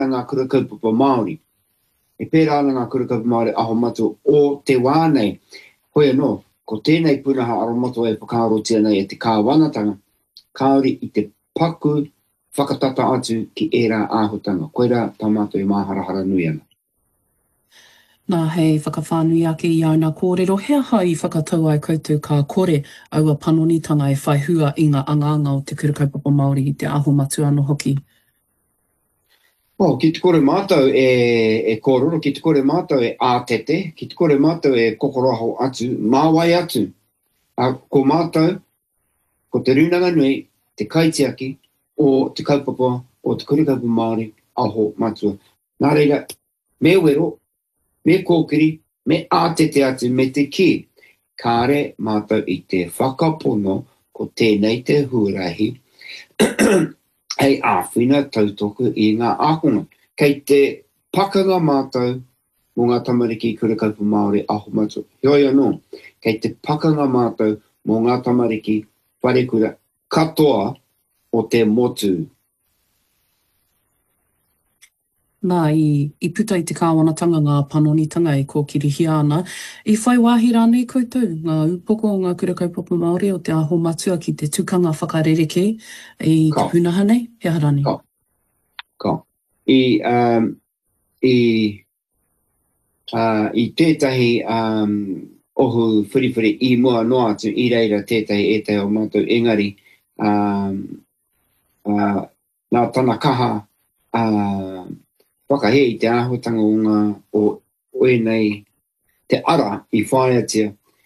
ngā kura kaupapa Māori. E pērā ana ngā kura kaupapa Māori aho matu o te wānei. Hoi anō, ko tēnei punaha aromato e whakarotia nei e te kāwanatanga, kāore i te paku whakatata atu ki ērā āhutanga. Koira tā mātou i māharahara nui ana. Nā hei whakawhānui ake i au nā kōrero, hea hai whakatau ai koutou ka kore aua panonitanga e whai hua i ngā anganga o te kura kaupapa Māori i te aho matu anō hoki. Ki te kore mātou e kōrero, ki te kore mātou e ātete, ki te kore mātou e kokoroho atu, māwai atu. Ko mātou, ko te runanga nui, te kaitiaki o te kaupapa o te kura kaupapa Māori aho matua. Nā reira, me wero, me kōkiri, me ātete atu me te ki. Kāre mātou i te whakapono ko tēnei te huarahi. Hei āwhina tautoku i ngā ākonga. Kei te pakanga mātou mō ngā tamariki kura kaupapa Māori aho matua. Heoi anō, kei te pakanga mātou mō ngā tamariki wharekura katoa o te motu. Nā, i puta i te kāwanatanga ngā panonitanga e kōkirihia ana. I whai wāhi rānei koutou, ngā upoko o ngā kura kaupapa Māori o te aho matua ki te tukanga whakarereke i te punaha nei, pia rānei. Ko. I tētahi ohu whiriwhiri I mua noa atu I reira tētahi e te o mātou engari nā tana kaha whakahe I te āhutanga o ngā o enei te ara I whaiatia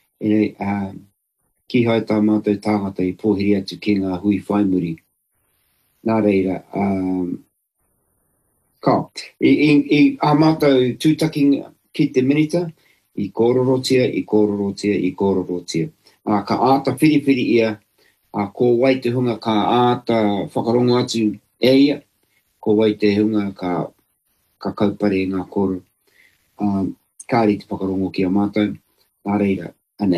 ki hai tā mātou tāngata I pōhiri atu ki ngā hui whaimuri. Nā reira, I a mātou tūtaki ki te minita, I kōrorotia, I kōrorotia, I kōrorotia. Ka āta whiriwhiri ia, ko wai te hunga ka āta whakarongo atu e ia, ko wai te hunga ka kaupare ngā koro. Kāri te whakarongo ki a mātou, nā reira, ane.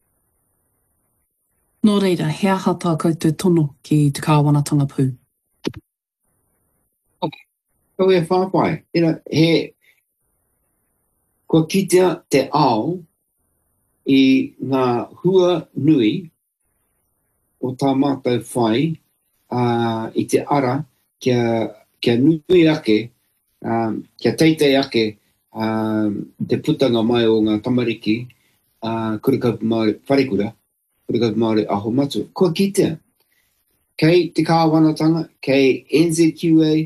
Nō reira, hea hata koutou tono ki te kāwanatanga pū. Kau e whāpai. Kua kitea te ao I ngā hua nui o tā mātou whai I te ara kia nui ake, kia teitei ake te putanga mai o ngā tamariki kura kaupapa Māori wharekura, kura kaupapa Māori aho matu. Kua kitea. Kei te kāwanatanga, kei NZQA,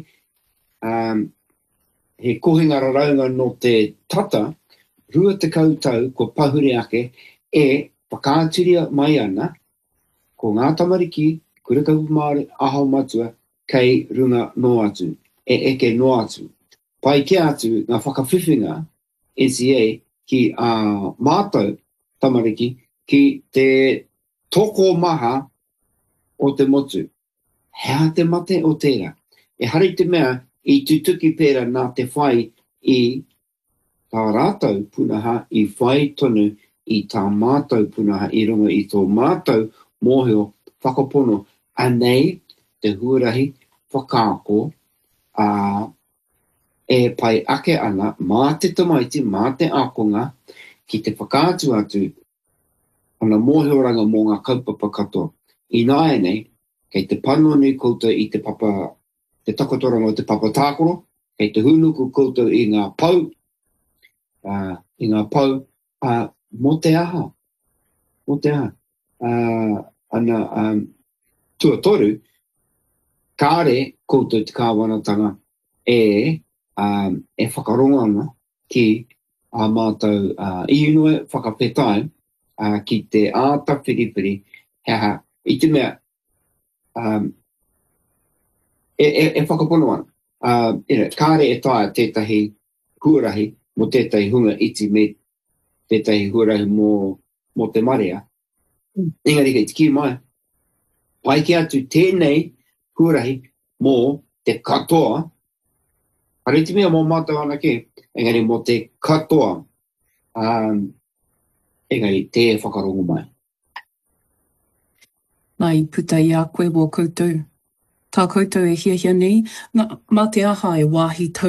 he kohinga raraunga no te tata, rua te kautau ko pahure ake e whakaaturia mai ana ko ngā tamariki kura kaupapa Māori aho matua kei runga no atu, e eke no atu. Pai kia atu ngā whakawhiwhinga NCA ki mātou tamariki ki te toko maha o te motu. Hea te mate o tērā. E hari te mea I tutuki pēra nā te whai I tā rātou punaha I whai tonu I tā mātou punaha I runga I tō mātou mōhio whakapono anei te huarahi whakaako e pai ake ana mā te tamaiti, mā te akonga ki te whakaatu atu ana mōhioranga mō ngā kaupapa katoa. I nāe nei, kei te panoni koutou I te papa, te takotoranga o te papa tākoro, kei te hunuku koutou I ngā pau, mō te aha. Ana tuatoru, kāre koutou te kāwanatanga e whakarongo ana ki a mātou I unue whakawhetai ki te āta whiriwhiri hea I te mea e whakapono ana. Kāre e taia tētahi huarahi mo tētahi hunga iti me tētahi huarahi mo te marea. Engari kei te ki mai. Pai ki atu tēnei huarahi mō te katoa. Hare te mea mō mātou ana ke. Engari mō te katoa. Engari te whakarongo mai. Nā I puta I a koe wō koutou. Tā koutou e hia nei, mā te aha e wāhi tau